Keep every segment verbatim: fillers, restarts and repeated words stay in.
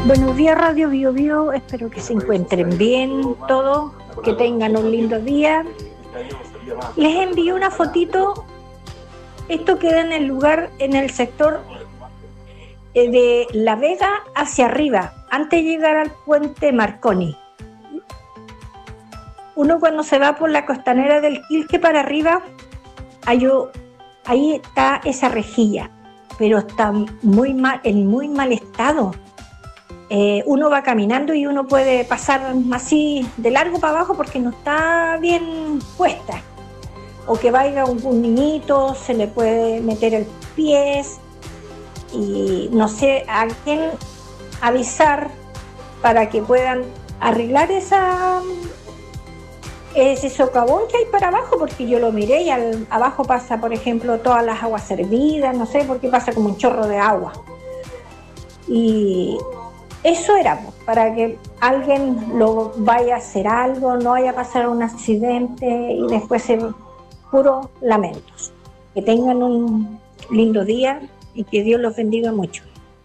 Buenos días, Radio Bio Bio. Espero que se encuentren bien todos, que tengan un lindo día. Les envío una fotito. Esto queda en el lugar, en el sector de La Vega hacia arriba, antes de llegar al puente Marconi. Uno cuando se va por la costanera del Quilque para arriba, hay, ahí está esa rejilla, pero está muy mal, en muy mal estado. Eh, uno va caminando y uno puede pasar así de largo para abajo porque no está bien puesta. O que vaya un, un niñito, se le puede meter el pie y no sé a quién avisar para que puedan arreglar esa, ese socavón que hay para abajo, porque yo lo miré y al, abajo pasa, por ejemplo, todas las aguas servidas, no sé por qué pasa como un chorro de agua. Y eso era para que alguien lo vaya a hacer algo, no vaya a pasar un accidente y después se puros lamentos. Que tengan un lindo día y que Dios los bendiga mucho.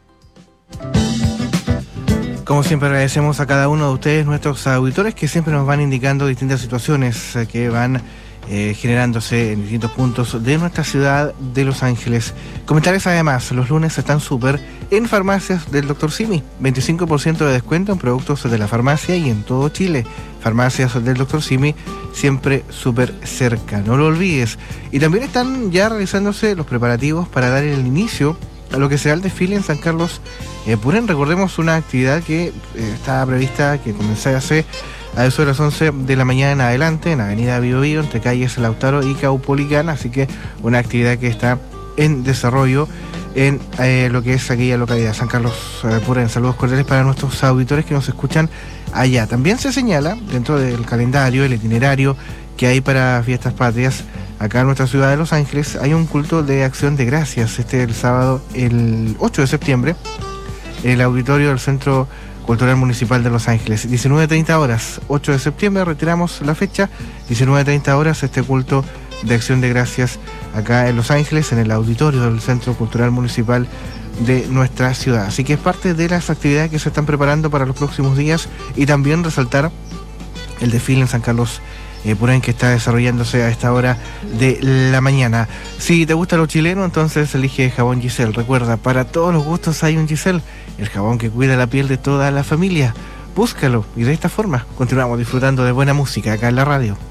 Como siempre agradecemos a cada uno de ustedes, nuestros auditores, que siempre nos van indicando distintas situaciones que van eh, generándose en distintos puntos de nuestra ciudad de Los Ángeles. Comentarios además, los lunes están súper en farmacias del doctor Simi, veinticinco por ciento de descuento en productos de la farmacia y en todo Chile. Farmacias del doctor Simi, siempre súper cerca, no lo olvides. Y también están ya realizándose los preparativos para dar el inicio a lo que será el desfile en San Carlos eh, Purén. Recordemos una actividad que eh, estaba prevista que comenzase a eso de las once de la mañana en adelante, en Avenida Bio Bio, entre calles Lautaro y Caupolicán, así que una actividad que está en desarrollo en eh, lo que es aquella localidad, San Carlos eh, Purén. Saludos cordiales para nuestros auditores que nos escuchan allá. También se señala dentro del calendario, el itinerario que hay para fiestas patrias acá en nuestra ciudad de Los Ángeles. Hay un culto de acción de gracias este el sábado, el ocho de septiembre, en el auditorio del Centro Cultural Municipal de Los Ángeles, diecinueve treinta horas, ocho de septiembre, retiramos la fecha, diecinueve treinta horas, este culto de acción de gracias acá en Los Ángeles, en el auditorio del Centro Cultural Municipal de nuestra ciudad. Así que es parte de las actividades que se están preparando para los próximos días, y también resaltar el desfile en San Carlos eh, Purén, que está desarrollándose a esta hora de la mañana. Si te gusta lo chileno, entonces elige jabón Giselle. Recuerda, para todos los gustos hay un Giselle, el jabón que cuida la piel de toda la familia. Búscalo y de esta forma continuamos disfrutando de buena música acá en la radio.